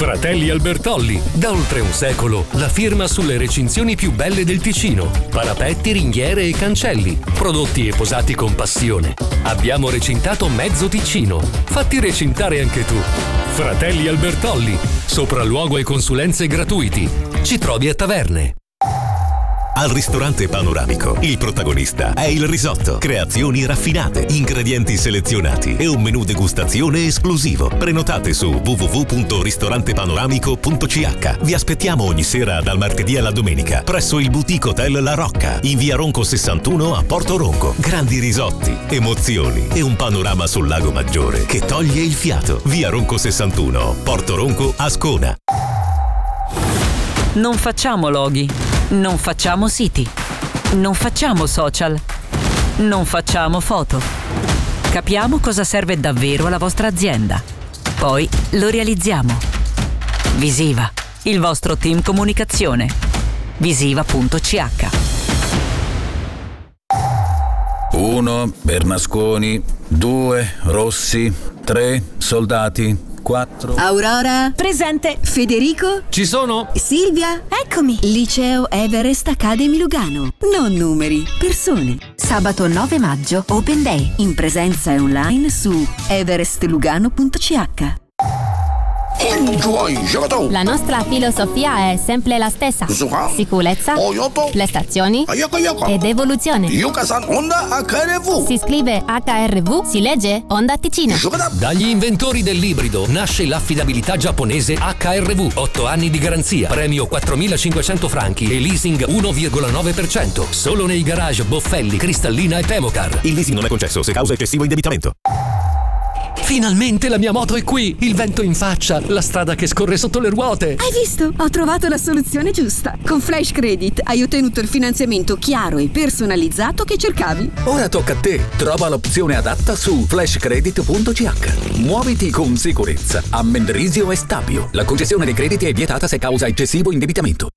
Fratelli Albertolli, da oltre un secolo, la firma sulle recinzioni più belle del Ticino. Parapetti, ringhiere e cancelli, prodotti e posati con passione. Abbiamo recintato mezzo Ticino. Fatti recintare anche tu. Fratelli Albertolli, sopralluogo e consulenze gratuiti. Ci trovi a Taverne. Al ristorante Panoramico il protagonista è il risotto. Creazioni raffinate, ingredienti selezionati e un menù degustazione esclusivo. Prenotate su www.ristorantepanoramico.ch. Vi aspettiamo ogni sera dal martedì alla domenica presso il Boutique Hotel La Rocca in via Ronco 61 a Porto Ronco. Grandi risotti, emozioni e un panorama sul lago Maggiore che toglie il fiato. Via Ronco 61, Porto Ronco, Ascona. Non facciamo loghi, non facciamo siti, non facciamo social, non facciamo foto. Capiamo cosa serve davvero alla vostra azienda. Poi lo realizziamo. Visiva, il vostro team comunicazione. Visiva.ch. 1 Bernasconi, 2 Rossi, 3 Soldati, 4 Aurora. Presente. Federico. Ci sono? Silvia. Eccomi. Liceo Everest Academy Lugano. Non numeri, persone. Sabato 9 maggio, Open Day. In presenza e online su everestlugano.ch. La nostra filosofia è sempre la stessa: sicurezza, prestazioni ed evoluzione. Si scrive HRV, si legge Honda Ticino. Dagli inventori dell'ibrido nasce l'affidabilità giapponese HRV. 8 anni di garanzia, premio 4.500 franchi e leasing 1,9%. Solo nei garage Boffelli, Cristallina e Pemocar. Il leasing non è concesso se causa eccessivo indebitamento. Finalmente la mia moto è qui! Il vento in faccia, la strada che scorre sotto le ruote. Hai visto? Ho trovato la soluzione giusta. Con Flash Credit hai ottenuto il finanziamento chiaro e personalizzato che cercavi. Ora tocca a te. Trova l'opzione adatta su flashcredit.ch. Muoviti con sicurezza a Mendrisio e Stabio. La concessione dei crediti è vietata se causa eccessivo indebitamento.